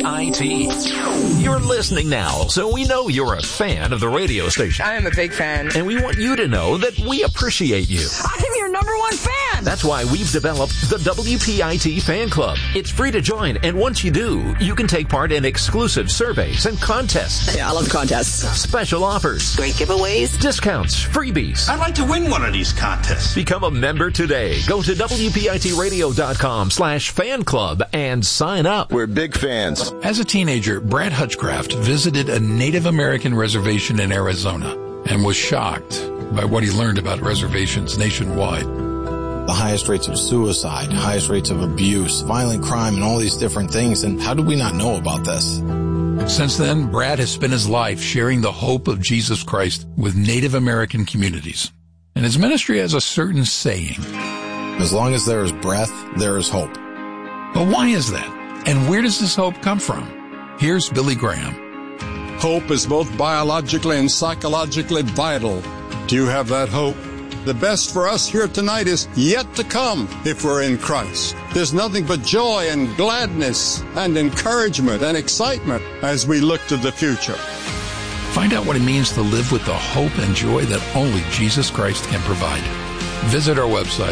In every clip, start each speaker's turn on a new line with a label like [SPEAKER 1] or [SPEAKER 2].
[SPEAKER 1] WPIT. You're listening now, so we know you're a fan of the radio station.
[SPEAKER 2] I am a big fan.
[SPEAKER 1] And we want you to know that we appreciate you.
[SPEAKER 2] I'm your number one fan.
[SPEAKER 1] That's why we've developed the WPIT Fan Club. It's free to join, and once you do, you can take part in exclusive surveys and contests.
[SPEAKER 3] Yeah, I love contests.
[SPEAKER 1] Special offers.
[SPEAKER 3] Great giveaways.
[SPEAKER 1] Discounts. Freebies.
[SPEAKER 4] I'd like to win one of these contests.
[SPEAKER 1] Become a member today. Go to WPITradio.com/fan club and sign up.
[SPEAKER 5] We're big fans.
[SPEAKER 6] As a teenager, Brad Hutchcraft visited a Native American reservation in Arizona and was shocked by what he learned about reservations nationwide.
[SPEAKER 7] The highest rates of suicide, highest rates of abuse, violent crime, and all these different things. And how did we not know about this?
[SPEAKER 6] Since then, Brad has spent his life sharing the hope of Jesus Christ with Native American communities. And his ministry has a certain saying.
[SPEAKER 7] As long as there is breath, there is hope.
[SPEAKER 6] But why is that? And where does this hope come from? Here's Billy Graham.
[SPEAKER 8] Hope is both biologically and psychologically vital. Do you have that hope? The best for us here tonight is yet to come if we're in Christ. There's nothing but joy and gladness and encouragement and excitement as we look to the future.
[SPEAKER 6] Find out what it means to live with the hope and joy that only Jesus Christ can provide. Visit our website,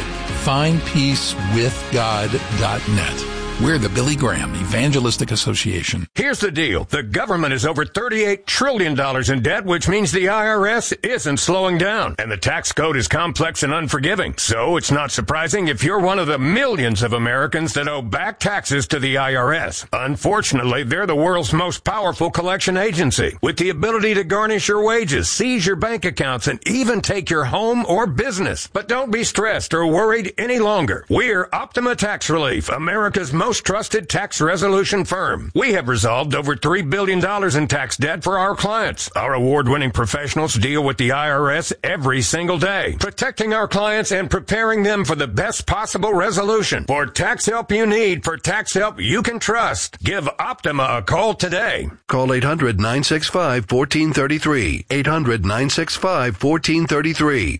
[SPEAKER 6] findpeacewithgod.net. We're the Billy Graham Evangelistic Association.
[SPEAKER 9] Here's the deal. The government is over $38 trillion in debt, which means the IRS isn't slowing down. And the tax code is complex and unforgiving. So it's not surprising if you're one of the millions of Americans that owe back taxes to the IRS. Unfortunately, they're the world's most powerful collection agency, with the ability to garnish your wages, seize your bank accounts, and even take your home or business. But don't be stressed or worried any longer. We're Optima Tax Relief, America's most trusted tax resolution firm. We have resolved over $3 billion in tax debt for our clients. Our award-winning professionals deal with the IRS every single day, protecting our clients and preparing them for the best possible resolution. For tax help you need, for tax help you can trust, give Optima a call today.
[SPEAKER 10] Call 800-965-1433. 800-965-1433.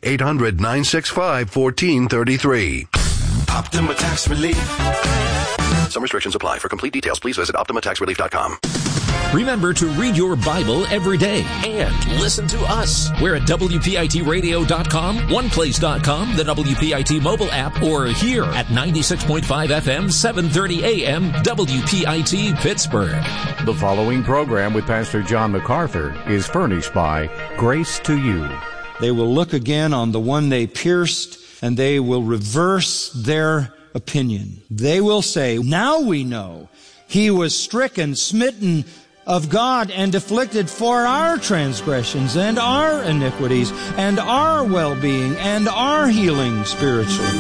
[SPEAKER 10] 800-965-1433.
[SPEAKER 1] Optima Tax Relief.
[SPEAKER 10] Some restrictions apply. For complete details, please visit OptimaTaxRelief.com.
[SPEAKER 1] Remember to read your Bible every day and listen to us. We're at WPITradio.com, OnePlace.com, the WPIT mobile app, or here at 96.5 FM, 730 AM, WPIT Pittsburgh.
[SPEAKER 11] The following program with Pastor John MacArthur is furnished by Grace to You.
[SPEAKER 12] They will look again on the one they pierced, and they will reverse their opinion. They will say, now we know he was stricken, smitten of God, and afflicted for our transgressions and our iniquities and our well-being and our healing spiritually.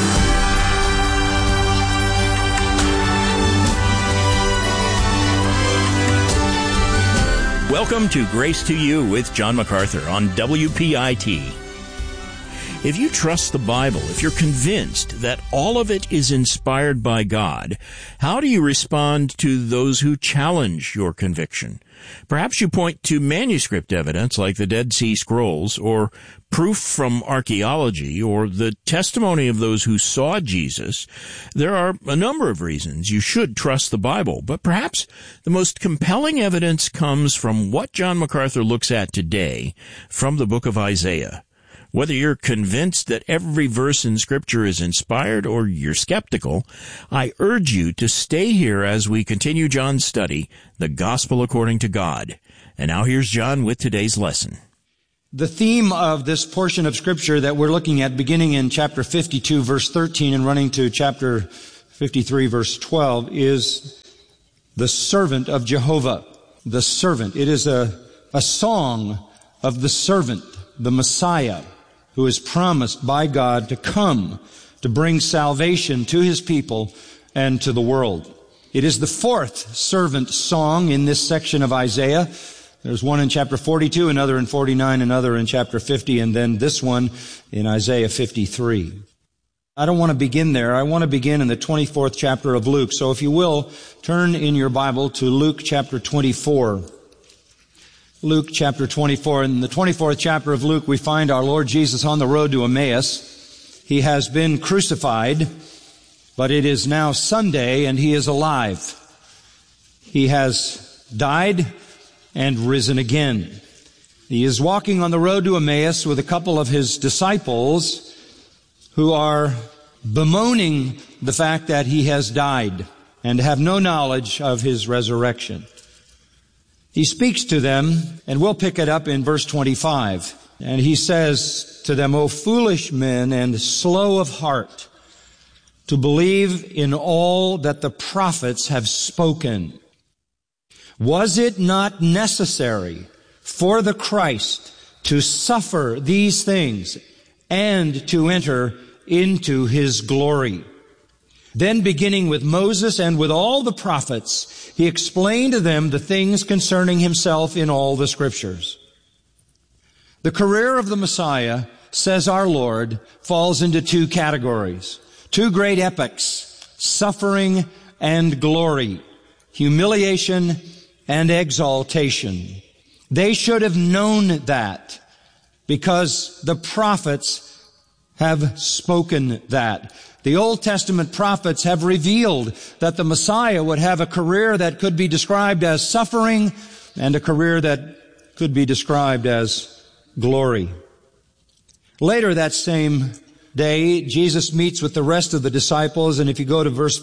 [SPEAKER 13] Welcome to Grace to You with John MacArthur on WPIT. If you trust the Bible, if you're convinced that all of it is inspired by God, how do you respond to those who challenge your conviction? Perhaps you point to manuscript evidence like the Dead Sea Scrolls, or proof from archaeology, or the testimony of those who saw Jesus. There are a number of reasons you should trust the Bible, but perhaps the most compelling evidence comes from what John MacArthur looks at today from the book of Isaiah. Whether you're convinced that every verse in Scripture is inspired or you're skeptical, I urge you to stay here as we continue John's study, The Gospel According to God. And now here's John with today's lesson.
[SPEAKER 12] The theme of this portion of Scripture that we're looking at, beginning in chapter 52, verse 13, and running to chapter 53, verse 12, is the servant of Jehovah. The servant. It is a song of the servant, the Messiah, who is promised by God to come to bring salvation to His people and to the world. It is the fourth servant song in this section of Isaiah. There's one in chapter 42, another in 49, another in chapter 50, and then this one in Isaiah 53. I don't want to begin there. I want to begin in the 24th chapter of Luke. So if you will, turn in your Bible to Luke chapter 24. Luke chapter 24. In the 24th chapter of Luke, we find our Lord Jesus on the road to Emmaus. He has been crucified, but it is now Sunday and He is alive. He has died and risen again. He is walking on the road to Emmaus with a couple of his disciples who are bemoaning the fact that he has died and have no knowledge of his resurrection. He speaks to them, and we'll pick it up in verse 25. And he says to them, O foolish men and slow of heart, to believe in all that the prophets have spoken. Was it not necessary for the Christ to suffer these things and to enter into his glory? Then, beginning with Moses and with all the prophets, he explained to them the things concerning himself in all the Scriptures. The career of the Messiah, says our Lord, falls into two categories, two great epochs, suffering and glory, humiliation and exaltation. They should have known that because the prophets have spoken that. The Old Testament prophets have revealed that the Messiah would have a career that could be described as suffering and a career that could be described as glory. Later that same day, Jesus meets with the rest of the disciples, and if you go to verse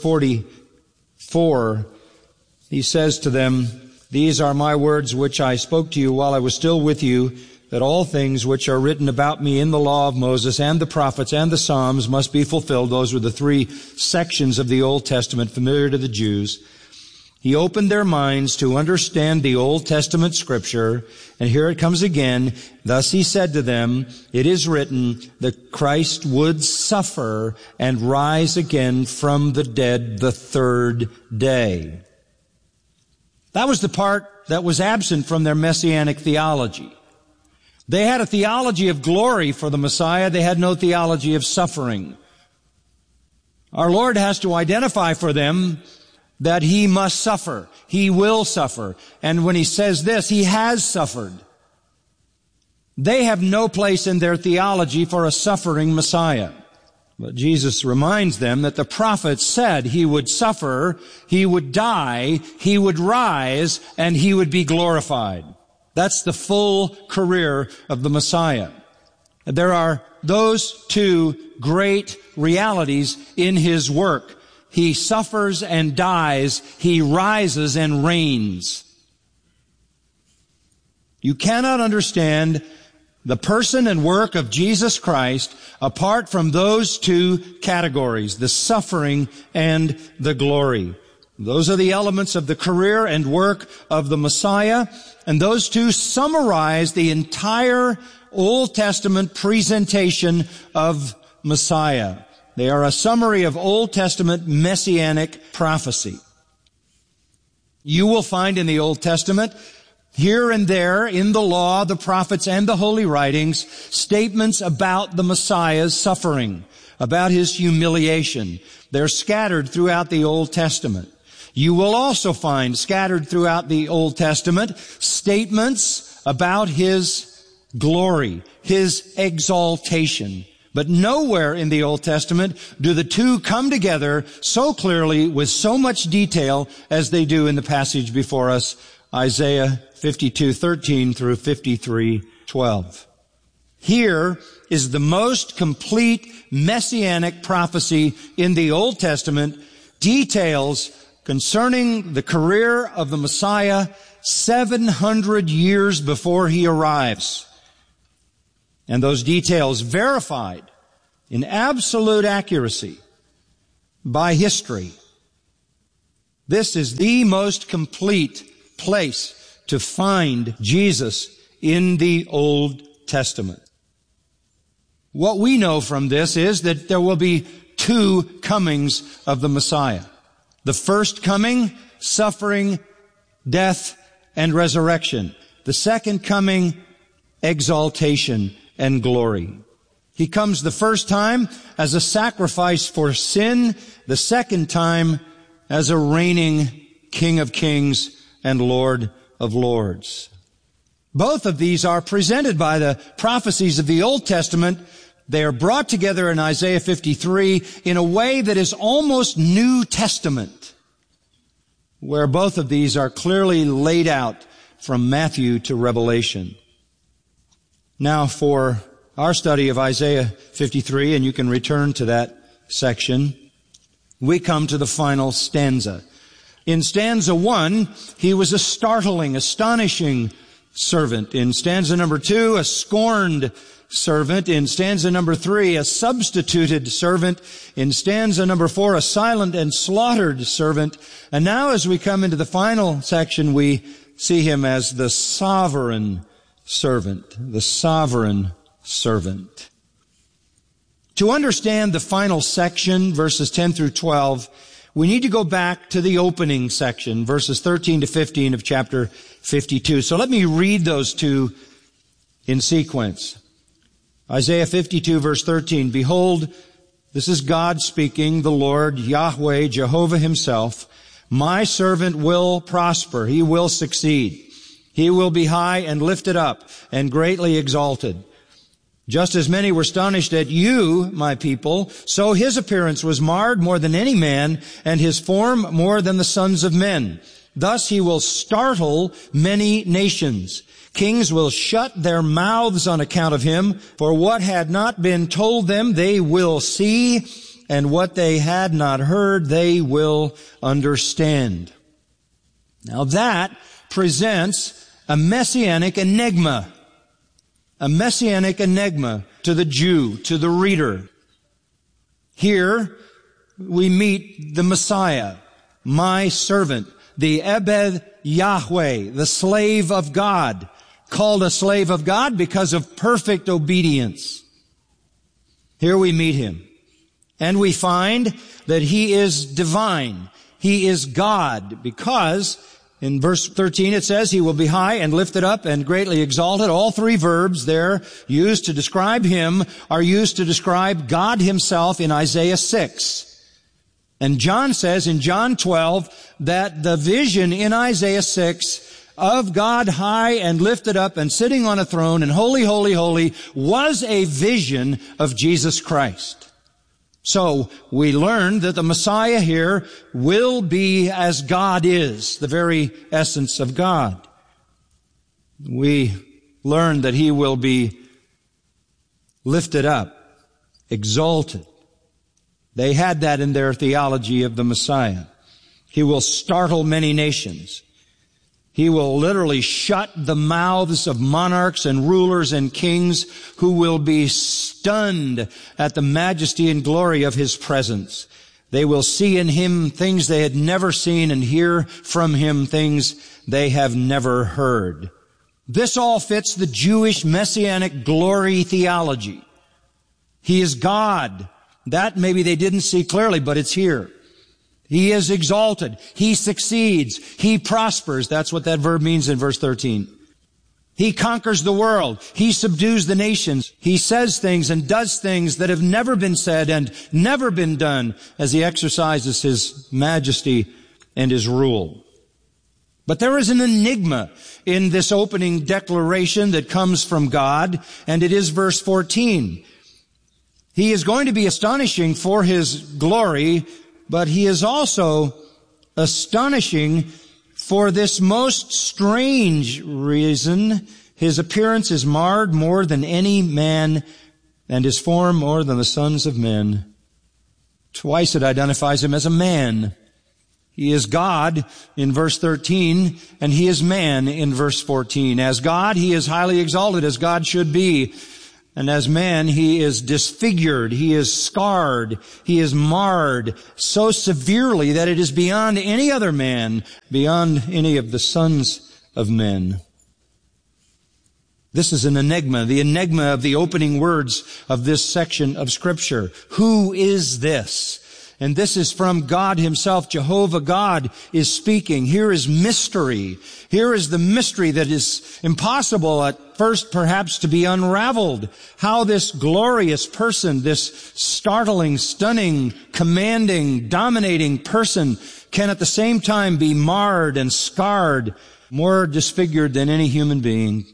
[SPEAKER 12] 44, he says to them, These are my words which I spoke to you while I was still with you, that all things which are written about me in the law of Moses and the prophets and the Psalms must be fulfilled. Those were the three sections of the Old Testament familiar to the Jews. He opened their minds to understand the Old Testament Scripture, and here it comes again. Thus he said to them, It is written that Christ would suffer and rise again from the dead the third day. That was the part that was absent from their messianic theology. They had a theology of glory for the Messiah. They had no theology of suffering. Our Lord has to identify for them that he must suffer. He will suffer. And when he says this, he has suffered. They have no place in their theology for a suffering Messiah. But Jesus reminds them that the prophets said he would suffer, he would die, he would rise, and he would be glorified. That's the full career of the Messiah. There are those two great realities in his work. He suffers and dies. He rises and reigns. You cannot understand the person and work of Jesus Christ apart from those two categories, the suffering and the glory. Those are the elements of the career and work of the Messiah, and those two summarize the entire Old Testament presentation of Messiah. They are a summary of Old Testament messianic prophecy. You will find in the Old Testament, here and there, in the law, the prophets, and the holy writings, statements about the Messiah's suffering, about his humiliation. They're scattered throughout the Old Testament. You will also find scattered throughout the Old Testament statements about his glory, his exaltation. But nowhere in the Old Testament do the two come together so clearly with so much detail as they do in the passage before us, Isaiah 52:13 through 53:12. Here is the most complete messianic prophecy in the Old Testament, details concerning the career of the Messiah 700 years before he arrives. And those details verified in absolute accuracy by history. This is the most complete place to find Jesus in the Old Testament. What we know from this is that there will be two comings of the Messiah. The first coming, suffering, death, and resurrection. The second coming, exaltation and glory. He comes the first time as a sacrifice for sin, the second time as a reigning King of Kings and Lord of Lords. Both of these are presented by the prophecies of the Old Testament. They are brought together in Isaiah 53 in a way that is almost New Testament. where both of these are clearly laid out from Matthew to Revelation. Now for our study of Isaiah 53, and you can return to that section, we come to the final stanza. In stanza 1, he was a startling, astonishing servant. In stanza number 2, a scorned servant. In stanza number 3, a substituted servant. In stanza number 4, a silent and slaughtered servant. And now as we come into the final section, we see him as the sovereign servant. The sovereign servant. To understand the final section, verses 10 through 12, we need to go back to the opening section, verses 13 to 15 of chapter 52. So let me read those two in sequence. Isaiah 52, verse 13, "Behold, this is God speaking, the Lord, Yahweh, Jehovah himself. My servant will prosper. He will succeed. He will be high and lifted up and greatly exalted. Just as many were astonished at you, my people, so his appearance was marred more than any man, and his form more than the sons of men. Thus he will startle many nations. Kings will shut their mouths on account of him, for what had not been told them they will see, and what they had not heard they will understand." Now that presents a messianic enigma. A messianic enigma to the Jew, to the reader. Here we meet the Messiah, my servant, the Ebed Yahweh, the slave of God, called a slave of God because of perfect obedience. Here we meet him, and we find that he is divine. He is God because in verse 13 it says, "He will be high and lifted up and greatly exalted." All three verbs there used to describe him are used to describe God himself in Isaiah 6. And John says in John 12 that the vision in Isaiah 6 of God high and lifted up and sitting on a throne and holy, holy, holy was a vision of Jesus Christ. So we learn that the Messiah here will be as God is, the very essence of God. We learn that he will be lifted up, exalted. They had that in their theology of the Messiah. He will startle many nations. He will literally shut the mouths of monarchs and rulers and kings who will be stunned at the majesty and glory of his presence. They will see in him things they had never seen and hear from him things they have never heard. This all fits the Jewish messianic glory theology. He is God. That maybe they didn't see clearly, but it's here. He is exalted. He succeeds. He prospers. That's what that verb means in verse 13. He conquers the world. He subdues the nations. He says things and does things that have never been said and never been done as he exercises his majesty and his rule. But there is an enigma in this opening declaration that comes from God, and it is verse 14. He is going to be astonishing for his glory, but he is also astonishing for this most strange reason. His appearance is marred more than any man, and his form more than the sons of men. Twice it identifies him as a man. He is God in verse 13, and he is man in verse 14. As God, he is highly exalted, as God should be. And as man, he is disfigured, he is scarred, he is marred so severely that it is beyond any other man, beyond any of the sons of men. This is an enigma, the enigma of the opening words of this section of Scripture. Who is this? And this is from God himself. Jehovah God is speaking. Here is mystery. Here is the mystery that is impossible at first perhaps to be unraveled. How this glorious person, this startling, stunning, commanding, dominating person can at the same time be marred and scarred, more disfigured than any human being,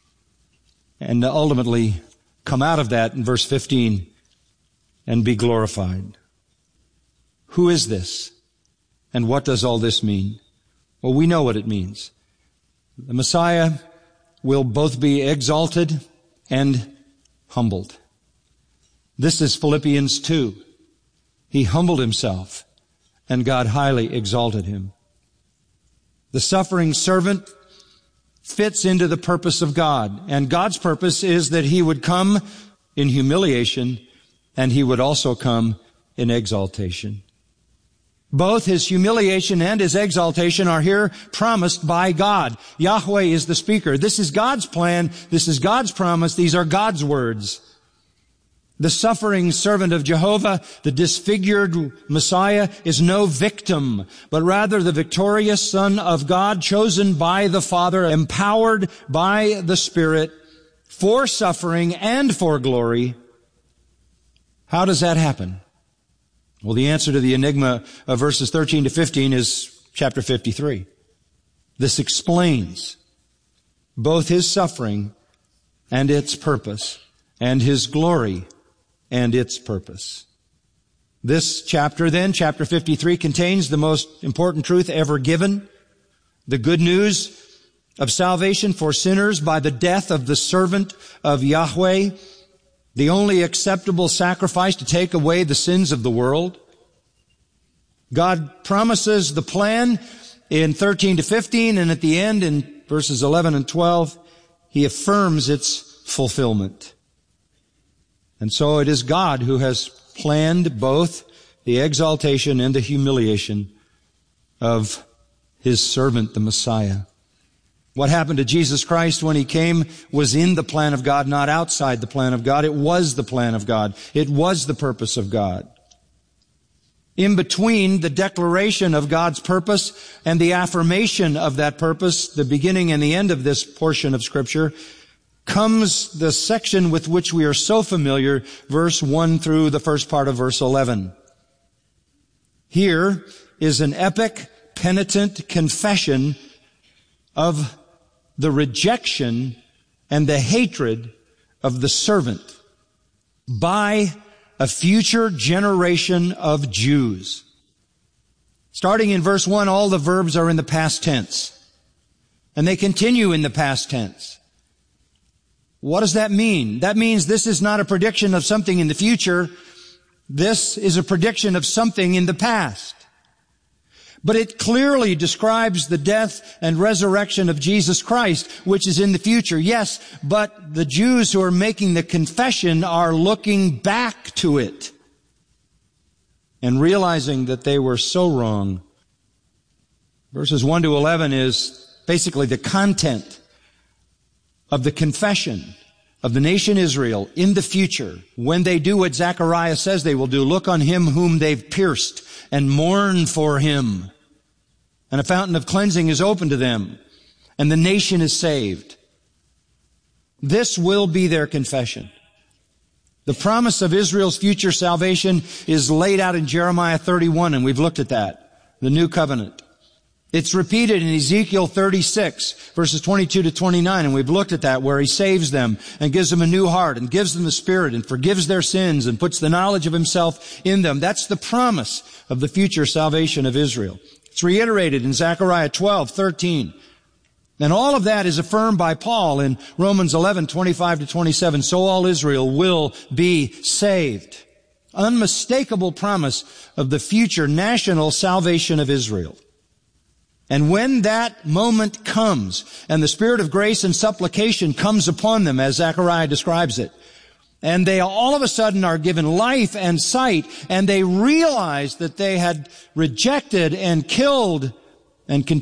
[SPEAKER 12] and ultimately come out of that in verse 15 and be glorified. Who is this? And what does all this mean? Well, we know what it means. The Messiah will both be exalted and humbled. This is Philippians 2. He humbled himself, and God highly exalted him. The suffering servant fits into the purpose of God, and God's purpose is that he would come in humiliation, and he would also come in exaltation. Both his humiliation and his exaltation are here promised by God. Yahweh is the speaker. This is God's plan. This is God's promise. These are God's words. The suffering servant of Jehovah, the disfigured Messiah, is no victim, but rather the victorious Son of God, chosen by the Father, empowered by the Spirit for suffering and for glory. How does that happen? Well, the answer to the enigma of verses 13 to 15 is chapter 53. This explains both his suffering and its purpose, and his glory and its purpose. This chapter then, chapter 53, contains the most important truth ever given, the good news of salvation for sinners by the death of the servant of Yahweh, the only acceptable sacrifice to take away the sins of the world. God promises the plan in 13 to 15, and at the end in verses 11 and 12, he affirms its fulfillment. And so it is God who has planned both the exaltation and the humiliation of his servant, the Messiah. What happened to Jesus Christ when he came was in the plan of God, not outside the plan of God. It was the plan of God. It was the purpose of God. In between the declaration of God's purpose and the affirmation of that purpose, the beginning and the end of this portion of Scripture, comes the section with which we are so familiar, verse 1 through the first part of verse 11. Here is an epic, penitent confession of the rejection and the hatred of the servant by a future generation of Jews. Starting in verse 1, all the verbs are in the past tense, and they continue in the past tense. What does that mean? That means this is not a prediction of something in the future. This is a prediction of something in the past. But it clearly describes the death and resurrection of Jesus Christ, which is in the future. Yes, but the Jews who are making the confession are looking back to it and realizing that they were so wrong. Verses 1 to 11 is basically the content of the confession of the nation Israel in the future. When they do what Zechariah says they will do, look on him whom they've pierced and mourn for him. And a fountain of cleansing is open to them, and the nation is saved. This will be their confession. The promise of Israel's future salvation is laid out in Jeremiah 31, and we've looked at that, the new covenant. It's repeated in Ezekiel 36, verses 22 to 29, and we've looked at that, where he saves them and gives them a new heart and gives them the Spirit and forgives their sins and puts the knowledge of himself in them. That's the promise of the future salvation of Israel. It's reiterated in Zechariah 12:13. And all of that is affirmed by Paul in Romans 11:25 to 27. So all Israel will be saved. Unmistakable promise of the future national salvation of Israel. And when that moment comes, and the Spirit of grace and supplication comes upon them, as Zechariah describes it, and they all of a sudden are given life and sight, and they realize that they had rejected and killed and